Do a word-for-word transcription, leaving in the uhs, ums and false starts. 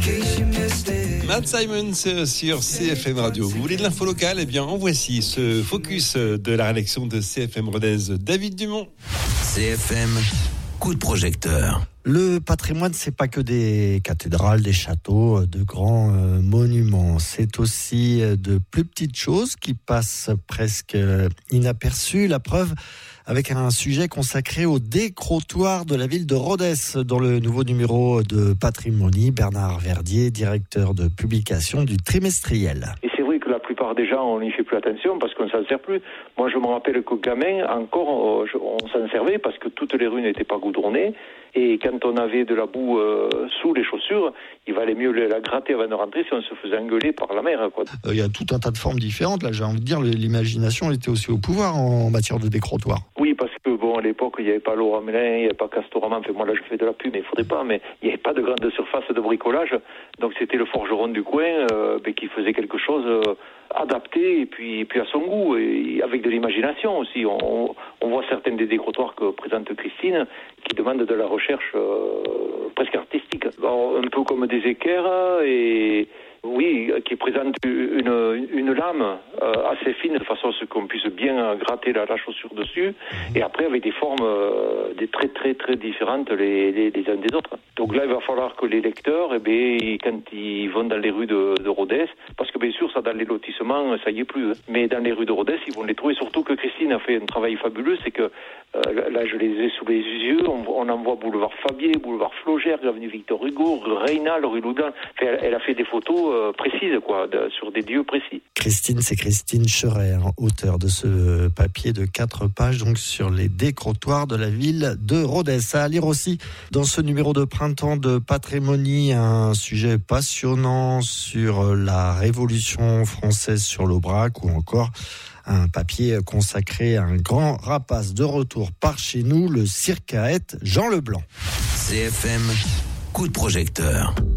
Matt Simon sur C F M Radio. Vous voulez de l'info locale? Eh bien, en voici ce focus de la rédaction de C F M Rodez, David Dumont. C F M, coup de projecteur. Le patrimoine, c'est pas que des cathédrales, des châteaux, de grands euh, monuments. C'est aussi de plus petites choses qui passent presque inaperçues. La preuve avec un sujet consacré au décrotoir de la ville de Rodez. Dans le nouveau numéro de Patrimonie, Bernard Verdier, directeur de publication du trimestriel. Et c'est vrai que la plupart des gens, on n'y fait plus attention parce qu'on ne s'en sert plus. Moi, je me rappelle qu'au gamin, encore, on s'en servait parce que toutes les rues n'étaient pas goudronnées. Et quand on avait de la boue euh, sous les chaussures, il valait mieux la gratter avant de rentrer si on se faisait engueuler par la mère, quoi. Il y a tout un tas de formes différentes. Là, j'ai envie de dire, l'imagination était aussi au pouvoir en matière de décrotoir. Oui, parce que bon, à l'époque, il n'y avait pas Laurent Mélin, il n'y avait pas Castorama. Enfin, moi, là, je fais de la pub, mais il ne faudrait pas. Mais il n'y avait pas de grande surface de bricolage. Donc, c'était le forgeron du coin euh, ben, qui faisait quelque chose euh, adapté et puis, et puis à son goût, et avec de l'imagination aussi. On, on voit certains des décrotoirs que présente Christine qui demandent de la recherche euh, presque artistique. Alors, un peu comme des équerres et... Oui, qui présente une, une lame euh, assez fine de façon à ce qu'on puisse bien gratter la, la chaussure dessus, et après avec des formes euh, des très très très différentes les, les, les uns des autres. Donc là, il va falloir que les lecteurs, eh bien, quand ils vont dans les rues de, de Rodez, parce que bien sûr, ça dans les lotissements, ça y est plus, hein. Mais dans les rues de Rodez, ils vont les trouver. Surtout que Christine a fait un travail fabuleux, c'est que euh, là, je les ai sous les yeux. On, on en voit boulevard Fabier, boulevard Flogère, avenue Victor Hugo, rue Reynal, rue Loudan. Enfin, elle, elle a fait des photos Euh, précises, quoi, de, sur des lieux précis. Christine, c'est Christine Scherer, auteure de ce papier de quatre pages, donc sur les décrotoirs de la ville de Rodez. À lire aussi dans ce numéro de printemps de Patrimonie, un sujet passionnant sur la Révolution française sur l'Aubrac, ou encore un papier consacré à un grand rapace de retour par chez nous, le circaète Jean Leblanc. C F M, coup de projecteur.